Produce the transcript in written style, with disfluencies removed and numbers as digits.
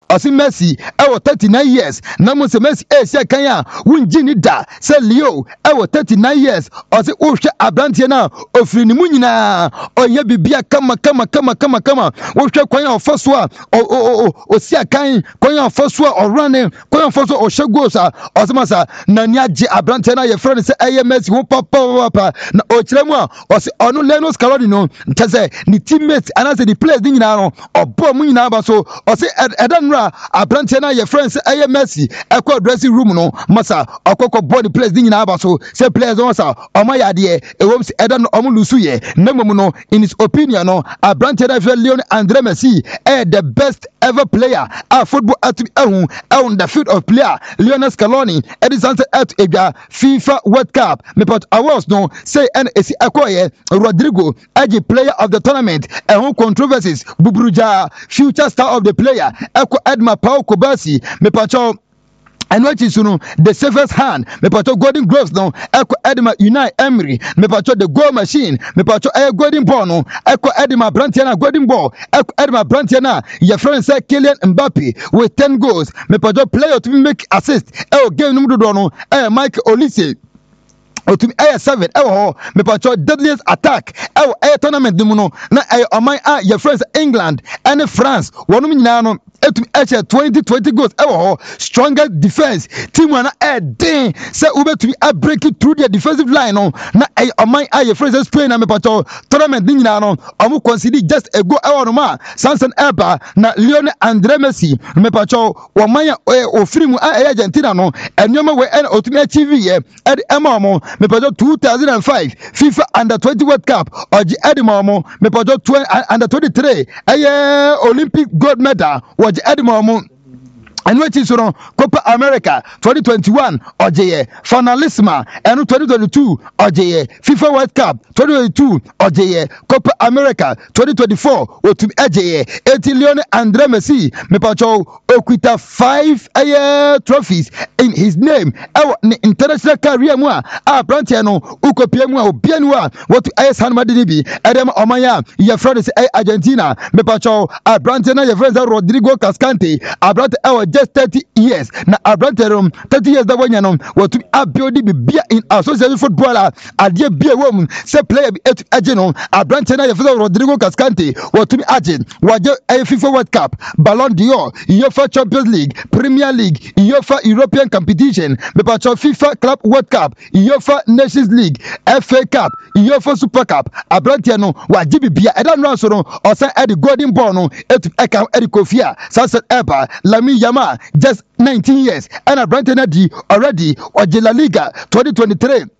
ɔsi Messi ɛwɔ 39 years na mo se Messi ɛhyɛ kan a wunji ni da sɛ Leo ɛwɔ 39 years ɔsi wohwɛ abranteɛ na ofiri ne mu nyinaa ɔyɛ bibia kama wohwɛ kwan a ɔfa so a osi akan kwan a ɔfa so a ɔrane kwan a ɔfa so ɔhyɛ goals a ɔsi masa na ni agye abranteɛ na yɛfrɛ no sɛ ɛyɛ Messi wo papa na ɔkyerɛ mu a ɔsi ɔno Lionel Scaloni no kyɛ sɛ ne teammates anase the players din nyinaa no ɔbɔ mu nyinaa ba so ɔsi ɛda nura abranteɛ na yɛfrɛ no sɛ ɛyɛ Messi ɛkɔ dressing room no masa ɔkɔkɔ bɔ the players din nyinaa ba so sɛ players no masa ɔmo yɛ adeɛ ɛwɔm sɛ ɛda no ɔmo lusu yɛ na mmom no in his opinion no abranteɛ na yɛfrɛ Lionel Andre Messi ɛyɛ the best ever player a football atumi ɛhu ɛwɔ the field of player Lionel Scaloni ɛde sanse ɛto edwa FIFA World Cup mepɔt awards no say ɛna esi ɛkɔyɛ Rodrigo ɛgye player of the tournament ɛho controversies buburuja future star of the player ɛkɔ Edma Pau Kobasi mepɔtɔ and what is the safest hand me pato golden gloves no eko Edma Unai Emery me pato the goal machine me pato golden ball no eko Edma Brantiana golden ball eko Edma Brantiana your friend say Kylian Mbappe with 10 goals me pato player to make assist game no do no Mike Olise otumi 7 ɛwɔ me pato deadliest attack tournament mu no na oman your friends England and France wɔnom nyinaa no etum 20 goals strongest defense team wana den say ubetumi break it through the defensive line no na oman your friends Spain na me pato tournament din nyinaa no omo concede just a goal no ma Sanson Eba na Lionel Andre Messi me pato oman ofiri mu Argentina no enwoma we otumi achieve ye ema omo me pato 2005 FIFA Under-20 World Cup oji edema omo me pato Under-23 Olympic gold medal oji edema omo and which is Copa America 2021 OJE Finalissima and 2022 OJE FIFA World Cup 2022 OJE Copa America 2024 otum AJE 80 Lionel Andre Messi me pacho okuita 5 trophies in his name international career mu a brantia no ukopia mu a obianu a what San Madrid bi edem omanya your friends Argentina me pacho brantia na your friends Rodrigo Cascante brantia just 30 years na abranterum 30 years da wanya no watu abiodi bibia in association footballer ade bia wom say player bi age no abrante na yefo Rodrigo Cascante watu age waje FIFA World Cup Ballon d'Or UEFA Champions League Premier League UEFA European competition me pacho FIFA Club World Cup UEFA Nations League FA Cup UEFA Super Cup abrante no waje bibia eda no so no osan edi golden ball no etu eka edi kofia Sanson Eba Lamine Yamal just 19 years and a Brandon already or La Liga 2023